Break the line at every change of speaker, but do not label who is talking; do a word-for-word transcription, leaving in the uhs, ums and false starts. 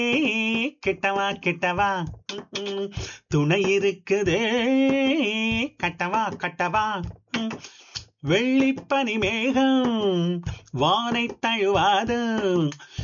கிட்டவா கிட்டவா ம், ம். துணை இருக்குதே கட்டவா கட்டவா ம். வெள்ளிப்பனி மேகம் வானை தழுவாது